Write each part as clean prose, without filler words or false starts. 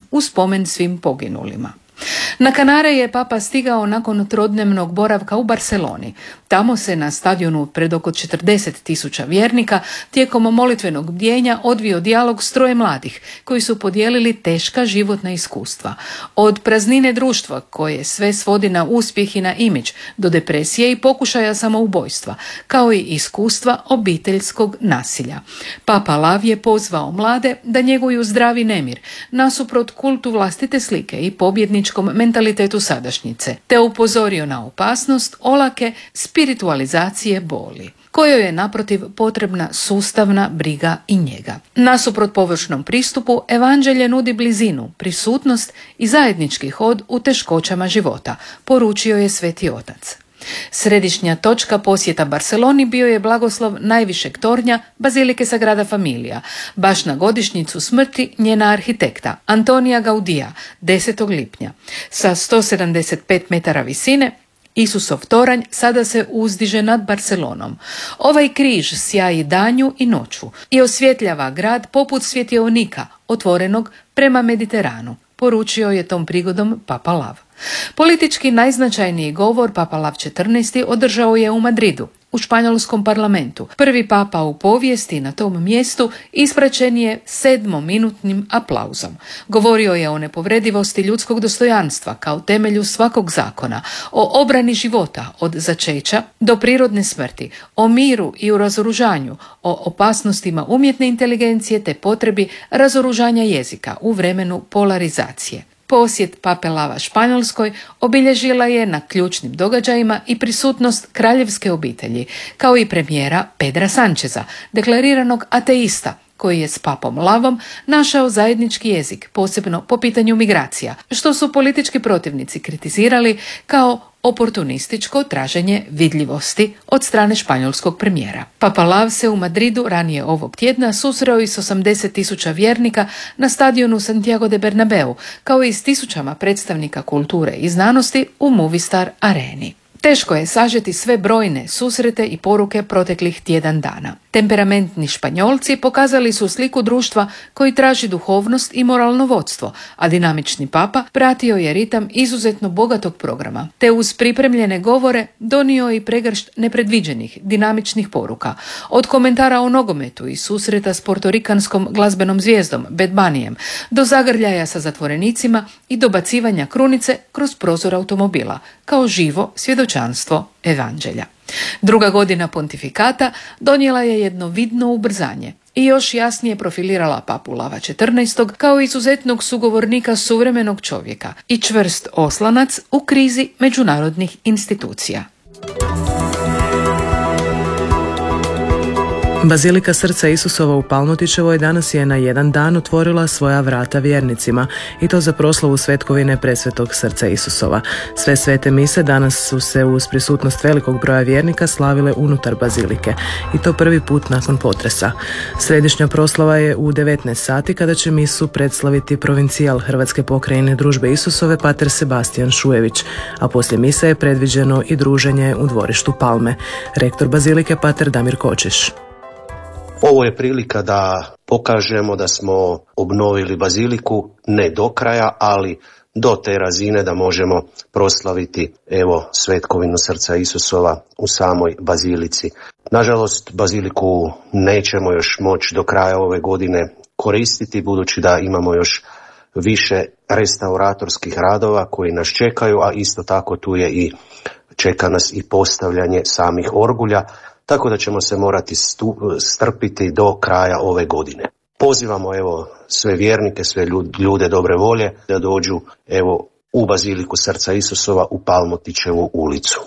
u spomen svim poginulima. Na Kanare je papa stigao nakon trodnevnog boravka u Barceloni. Tamo se na stadionu pred oko 40.000 vjernika tijekom molitvenog bdjenja odvio dijalog s 3 mladih koji su podijelili teška životna iskustva. Od praznine društva koje sve svodi na uspjeh i na imidž do depresije i pokušaja samoubojstva, kao i iskustva obiteljskog nasilja. Papa Lav je pozvao mlade da njeguju zdravi nemir nasuprot kultu vlastite slike i pobjedničkom mentalitetu sadašnjice, te upozorio na opasnost olake spiritualizacije boli, kojoj je naprotiv potrebna sustavna briga i njega. Nasuprot površnom pristupu, evanđelje nudi blizinu, prisutnost i zajednički hod u teškoćama života, poručio je Sveti Otac. Središnja točka posjeta Barceloni bio je blagoslov najvišeg tornja Bazilike Sagrada Familia, baš na godišnjicu smrti njena arhitekta Antonija Gaudija 10. lipnja. Sa 175 metara visine, Isusov toranj sada se uzdiže nad Barcelonom. Ovaj križ sjaji danju i noću i osvjetljava grad poput svjetionika otvorenog prema Mediteranu, poručio je tom prigodom Papa Lav. Politički najznačajniji govor Papa Lav XIV održao je u Madridu, u španjolskom parlamentu. Prvi papa u povijesti na tom mjestu ispraćen je 7-minutnim aplauzom. Govorio je o nepovredivosti ljudskog dostojanstva kao temelju svakog zakona, o obrani života od začeća do prirodne smrti, o miru i u razoružanju, o opasnostima umjetne inteligencije te potrebi razoružanja jezika u vremenu polarizacije. Posjet Pape Lava Španjolskoj obilježila je na ključnim događajima i prisutnost kraljevske obitelji, kao i premijera Pedra Sancheza, deklariranog ateista, koji je s Papom Lavom našao zajednički jezik, posebno po pitanju migracija, što su politički protivnici kritizirali kao oportunističko traženje vidljivosti od strane španjolskog premijera. Papa Lav se u Madridu ranije ovog tjedna susreo i s 80.000 vjernika na stadionu Santiago de Bernabeu, kao i s tisućama predstavnika kulture i znanosti u Movistar areni. Teško je sažeti sve brojne susrete i poruke proteklih tjedan dana. Temperamentni Španjolci pokazali su sliku društva koji traži duhovnost i moralno vodstvo, a dinamični papa pratio je ritam izuzetno bogatog programa, te uz pripremljene govore donio i pregršt nepredviđenih, dinamičnih poruka. Od komentara o nogometu i susreta s portorikanskom glazbenom zvijezdom Bad Bunnyjem, do zagrljaja sa zatvorenicima i dobacivanja krunice kroz prozor automobila, kao živo svjedočanstvo evanđelja. Druga godina pontifikata donijela je jedno vidno ubrzanje i još jasnije profilirala papu Lava XIV kao izuzetnog sugovornika suvremenog čovjeka i čvrst oslanac u krizi međunarodnih institucija. Bazilika Srca Isusova u Palmotićevoj danas je na jedan dan otvorila svoja vrata vjernicima i to za proslavu svetkovine Presvetog Srca Isusova. Sve svete mise danas su se uz prisutnost velikog broja vjernika slavile unutar bazilike i to prvi put nakon potresa. Središnja proslava je u 19 sati kada će misu predslaviti provincijal Hrvatske pokrajine Družbe Isusove pater Sebastijan Šujević, a poslije mise je predviđeno i druženje u dvorištu Palme. Rektor bazilike pater Damir Kočiš. Ovo je prilika da pokažemo da smo obnovili baziliku, ne do kraja, ali do te razine da možemo proslaviti svetkovinu Srca Isusova u samoj bazilici. Nažalost, baziliku nećemo još moći do kraja ove godine koristiti, budući da imamo još više restauratorskih radova koji nas čekaju, a isto tako tu je i čeka nas i postavljanje samih orgulja, tako da ćemo se morati strpiti do kraja ove godine. Pozivamo sve vjernike, sve ljude dobre volje da dođu u Baziliku Srca Isusova u Palmotićevu ulicu.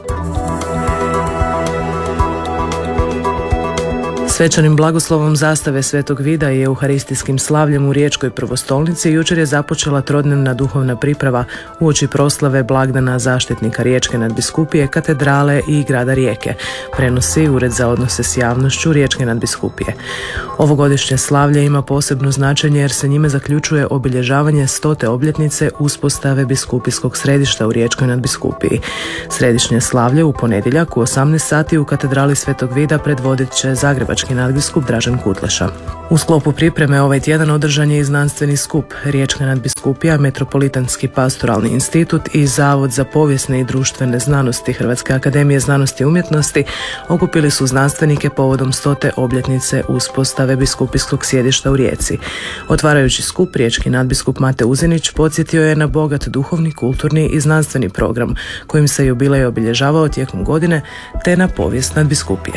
Svečanim blagoslovom zastave Svetog Vida i euharistijskim slavljem u Riječkoj prvostolnici jučer je započela trodnevna duhovna priprava uoči proslave blagdana zaštitnika Riječke nadbiskupije, katedrale i grada Rijeke, prenosi Ured za odnose s javnošću Riječke nadbiskupije. Ovogodišnje slavlje ima posebno značenje jer se njime zaključuje obilježavanje 100. obljetnice uspostave biskupijskog središta u Riječkoj nadbiskupiji. Središnje slavlje u ponedjeljak u 18 sati u katedrali Svetog Vida predvodit će zagrebački riječki nadbiskup Dražen Kutleša. U sklopu pripreme ovaj tjedan održan je i znanstveni skup. Riječka nadbiskupija, Metropolitanski pastoralni institut i Zavod za povijesne i društvene znanosti Hrvatske akademije znanosti i umjetnosti okupili su znanstvenike povodom 100. obljetnice uspostave biskupijskog sjedišta u Rijeci. Otvarajući skup, riječki nadbiskup Mate Uzinić podsjetio je na bogat duhovni, kulturni i znanstveni program kojim se jubilej obilježavao tijekom godine, te na povijest nadbiskupije.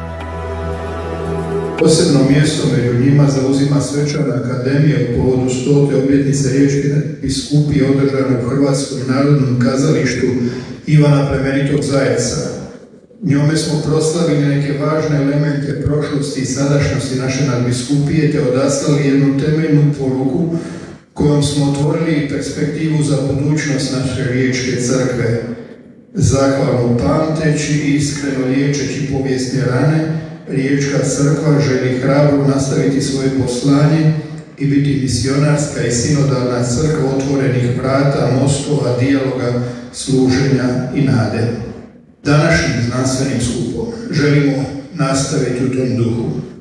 Posebno mjesto među njima zauzima Svečana akademija u povodu 100. obljetnice riječke biskupije održane u Hrvatskom narodnom kazalištu Ivana Plemenitog Zajca. Njome smo proslavili neke važne elemente prošlosti i sadašnjosti naše nadbiskupije te odaslali jednu temeljnu poruku kojom smo otvorili perspektivu za budućnost naše riječke crkve. Zahvalno pamteći i iskreno liječeći povijesne rane, Riječka crkva želi hrabro nastaviti svoje poslanje i biti misionarska i sinodalna crkva otvorenih vrata, mostova, dijaloga, služenja i nade. Današnjim znanstvenim skupom želimo nastaviti u tom duhu.